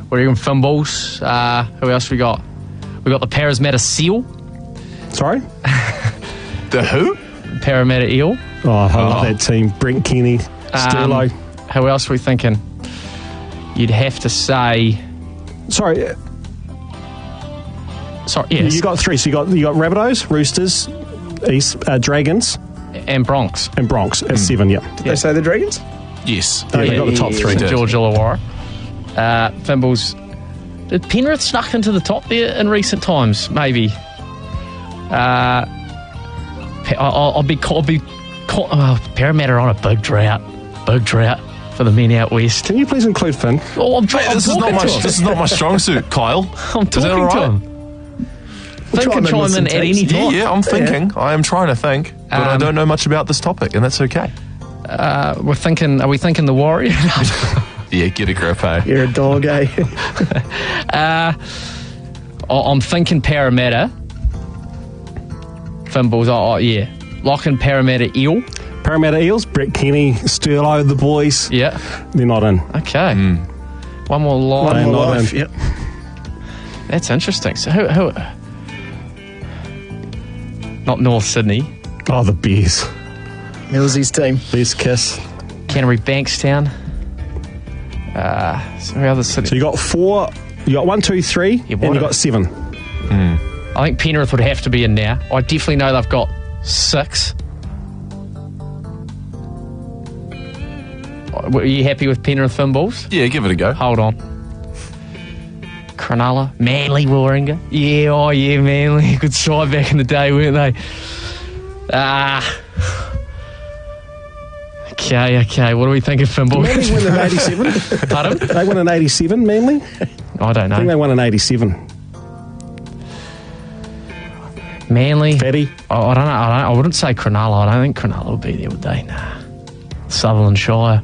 What are you in Fimbles? Who else we got? We got the Parramatta Seal. Sorry? The who? Parramatta Eel. Oh, I love that team. Brent Kenny, Sterlo. Who else are we thinking? You'd have to say... Sorry, yes. you got three. So you got Rabbitohs, Roosters, East, Dragons, And Bronx. and Bronx at 7, yeah. Did they say the Dragons? Yes. Yeah, you got the top three. did. George Illawarra. Fimbles. Did Penrith snuck into the top there in recent times? Maybe. I'll be Parramatta are on a big drought. Big drought for the men out west. Can you please include Finn? Oh, I'm Mate, this is not my strong suit, Kyle. I'm Is that talking all to right? him. Finn can chime in at any time. Yeah, I'm thinking. I am trying to think, but I don't know much about this topic, and that's okay. Are we thinking the Warriors? Yeah, get a grip, eh? You're a dog, eh? I'm thinking Parramatta. Fimbles, yeah. Lock in Parramatta Eel. Parramatta Eels, Brett Kenny, Sterlo, the boys. Yeah. They're not in. Okay. One more line. They're not Life, in. yep. That's interesting. So who? Not North Sydney. Oh, the Bears. Millsy's team. Best kiss. Canterbury Bankstown. So who other city? So you got 4, you got 1, 2, 3, and what you a- got 7. I think Penrith would have to be in now. I definitely know they've got 6. Are you happy with Penrith Fimbles? Yeah, give it a go. Hold on. Cronulla, Manly, Warringah. Yeah, oh yeah, Manly. Good side back in the day, weren't they? Okay. What do we think of Fimble? Manly win in 87. Pardon? They won in 87, Manly. I don't I think they know. won in 87. Manly. Fatty. I don't know. I wouldn't say Cronulla. I don't think Cronulla would be there, would they? Nah. Sutherland Shire.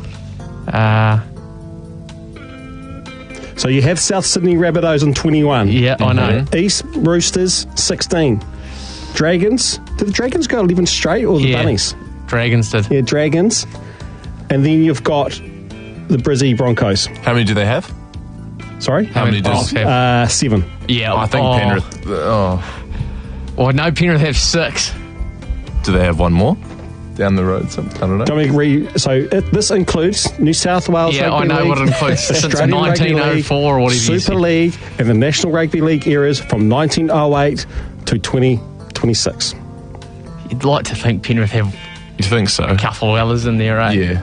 So you have South Sydney Rabbitohs in 21. Yeah, I know. East Roosters 16. Dragons. Did the Dragons go 11 straight or the Yeah. Bunnies? Dragons did. Yeah, Dragons. And then you've got the Brizzy Broncos. How many do they have? Sorry? How many does? Broncos have? 7. Yeah, I think Penrith. Oh, Well, no, Penrith have 6. do they have one more down the road? I don't know. Don't make this includes New South Wales Yeah, Rugby I know League, what it includes. Since Australian Rugby 1904 or whatever you Super said. League, and the National Rugby League eras from 1908 to 2026. You'd like to think Penrith have You think so? a couple of others in there, eh? Yeah.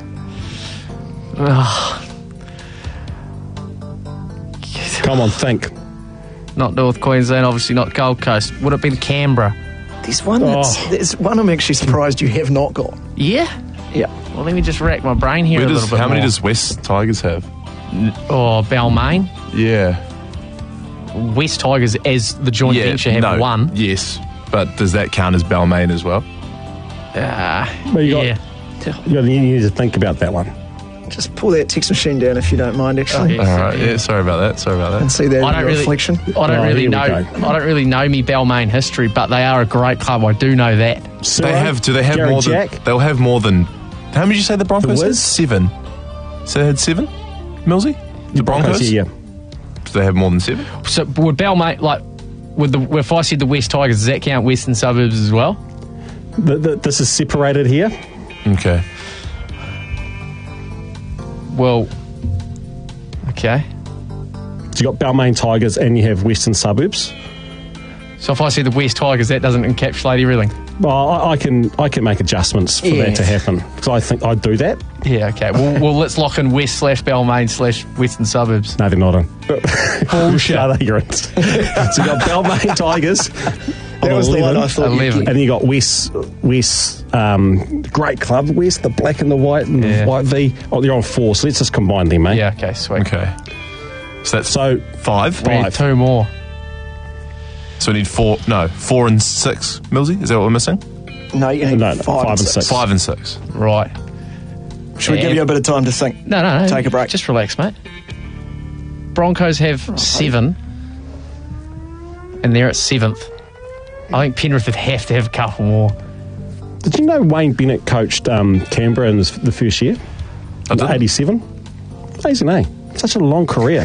Come on, think. Not North Queensland, obviously not Gold Coast. Would it be Canberra? There's one there's one I'm actually surprised you have not got. Yeah? Yeah. Well, let me just rack my brain here a little bit How many more. does West Tigers have? Balmain? Yeah. West Tigers, as the joint venture, have one. Yes. But does that count as Balmain as well? Well, you need to think about that one. Just pull that text machine down if you don't mind, actually. Oh, All right. Yeah, sorry about that. And see that I in don't your really, reflection. I don't really here we know. go. I don't really know me Balmain history, but they are a great club. I do know that. Ciro, Do they have Gary more Jack, than? They'll have more than. How many did you say the Broncos The had? Wiz? 7. So they had 7. Millsy? The Broncos? Yeah. Do they have more than 7? So would Balmain if I said the West Tigers, does that count Western Suburbs as well? This is separated here. Okay. Well, okay. So you got Balmain Tigers and you have Western Suburbs. So if I say the West Tigers, that doesn't encapsulate everything. Well, I can make adjustments for that to happen because I think I'd do that. Yeah, okay. Well, let's lock in West/Balmain/Western Suburbs. No, they're not in. Bullshit. No, you're in. So you got Balmain Tigers. That was the one I thought you'd 11. get. And then you got West, great club, West, the black and the white and Yeah. the white V. Oh, they're on 4, so let's just combine them, mate. Yeah, okay, sweet. Okay. So that's So 5. We need 5. 2 more. So we need 4. No, 4 and 6. Millsy? Is that what we're missing? No, you need No, 5 and 6. 5 and 6. Right. Should we give you a bit of time to think? No. Take a break. Just relax, mate. Broncos have 7, and they're at 7th. I think Penrith would have to have a couple more. Did you know Wayne Bennett coached Canberra in the first year? I didn't. 87? Amazing, eh? Such a long career.